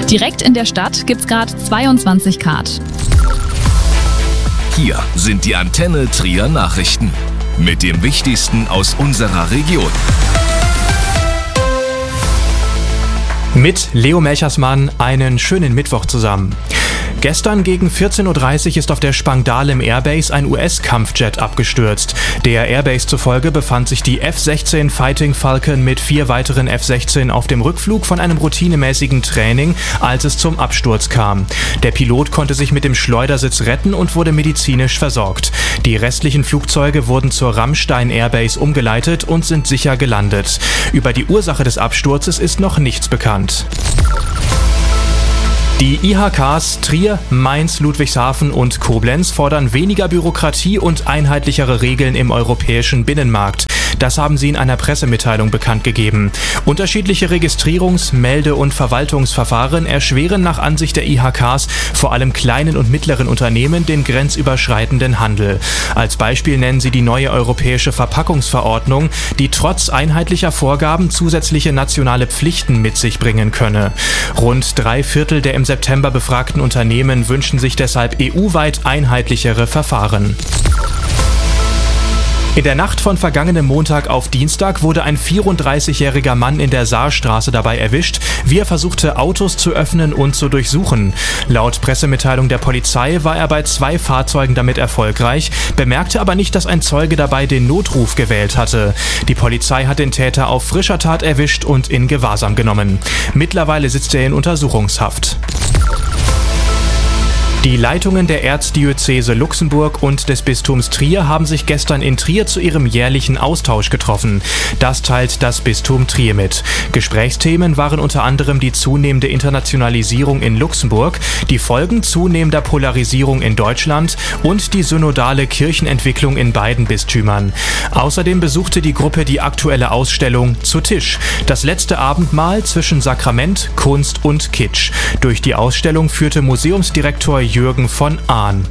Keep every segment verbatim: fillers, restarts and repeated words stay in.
Direkt in der Stadt gibt's gerade zweiundzwanzig Grad. Hier sind die Antenne Trier Nachrichten mit dem Wichtigsten aus unserer Region. Mit Leo Melchersmann einen schönen Mittwoch zusammen. Gestern gegen vierzehn Uhr dreißig ist auf der Spangdahlem Airbase ein U S-Kampfjet abgestürzt. Der Airbase zufolge befand sich die F sechzehn Fighting Falcon mit vier weiteren F sechzehn auf dem Rückflug von einem routinemäßigen Training, als es zum Absturz kam. Der Pilot konnte sich mit dem Schleudersitz retten und wurde medizinisch versorgt. Die restlichen Flugzeuge wurden zur Ramstein Airbase umgeleitet und sind sicher gelandet. Über die Ursache des Absturzes ist noch nichts bekannt. Die I H Ks Trier, Mainz, Ludwigshafen und Koblenz fordern weniger Bürokratie und einheitlichere Regeln im europäischen Binnenmarkt. Das haben sie in einer Pressemitteilung bekannt gegeben. Unterschiedliche Registrierungs-, Melde- und Verwaltungsverfahren erschweren nach Ansicht der I H Ks vor allem kleinen und mittleren Unternehmen den grenzüberschreitenden Handel. Als Beispiel nennen sie die neue europäische Verpackungsverordnung, die trotz einheitlicher Vorgaben zusätzliche nationale Pflichten mit sich bringen könne. Rund drei Viertel der im September befragten Unternehmen wünschen sich deshalb E U-weit einheitlichere Verfahren. In der Nacht von vergangenem Montag auf Dienstag wurde ein vierunddreißigjähriger Mann in der Saarstraße dabei erwischt, wie er versuchte, Autos zu öffnen und zu durchsuchen. Laut Pressemitteilung der Polizei war er bei zwei Fahrzeugen damit erfolgreich, bemerkte aber nicht, dass ein Zeuge dabei den Notruf gewählt hatte. Die Polizei hat den Täter auf frischer Tat erwischt und in Gewahrsam genommen. Mittlerweile sitzt er in Untersuchungshaft. Die Leitungen der Erzdiözese Luxemburg und des Bistums Trier haben sich gestern in Trier zu ihrem jährlichen Austausch getroffen. Das teilt das Bistum Trier mit. Gesprächsthemen waren unter anderem die zunehmende Internationalisierung in Luxemburg, die Folgen zunehmender Polarisierung in Deutschland und die synodale Kirchenentwicklung in beiden Bistümern. Außerdem besuchte die Gruppe die aktuelle Ausstellung Zu Tisch, das letzte Abendmahl zwischen Sakrament, Kunst und Kitsch. Durch die Ausstellung führte Museumsdirektor Jürgen von Ahn.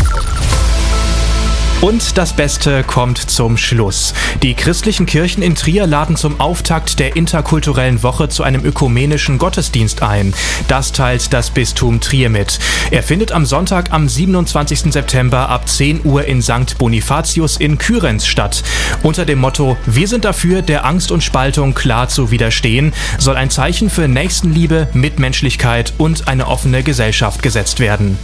Und das Beste kommt zum Schluss. Die christlichen Kirchen in Trier laden zum Auftakt der interkulturellen Woche zu einem ökumenischen Gottesdienst ein. Das teilt das Bistum Trier mit. Er findet am Sonntag, am siebenundzwanzigsten September ab zehn Uhr in Sankt Bonifatius in Kyrenz statt. Unter dem Motto „Wir sind dafür, der Angst und Spaltung klar zu widerstehen“, soll ein Zeichen für Nächstenliebe, Mitmenschlichkeit und eine offene Gesellschaft gesetzt werden.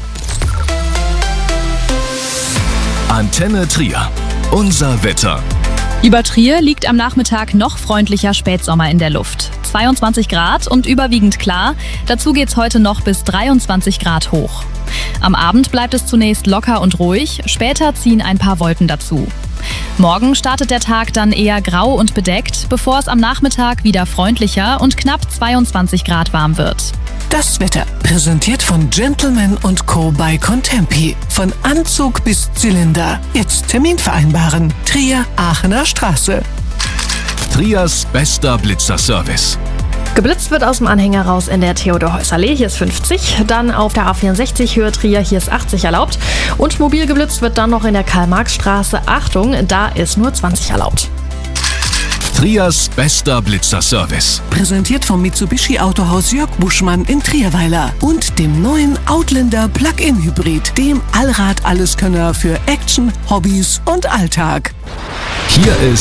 Antenne Trier. Unser Wetter. Über Trier liegt am Nachmittag noch freundlicher Spätsommer in der Luft. zweiundzwanzig Grad und überwiegend klar. Dazu geht's heute noch bis dreiundzwanzig Grad hoch. Am Abend bleibt es zunächst locker und ruhig, später ziehen ein paar Wolken dazu. Morgen startet der Tag dann eher grau und bedeckt, bevor es am Nachmittag wieder freundlicher und knapp zweiundzwanzig Grad warm wird. Das Wetter präsentiert von Gentleman und Co. bei Contempi. Von Anzug bis Zylinder. Jetzt Termin vereinbaren. Trier, Aachener Straße. Triers bester Blitzerservice. Geblitzt wird aus dem Anhänger raus in der Theodor-Heuss-Allee, hier ist fünfzig. Dann auf der A vierundsechzig Höhe Trier, hier ist achtzig erlaubt. Und mobil geblitzt wird dann noch in der Karl-Marx-Straße. Achtung, da ist nur zwanzig erlaubt. Triers bester Blitzerservice. Präsentiert vom Mitsubishi Autohaus Jörg Buschmann in Trierweiler und dem neuen Outlander Plug-in Hybrid, dem Allrad-Alleskönner für Action, Hobbys und Alltag. Hier ist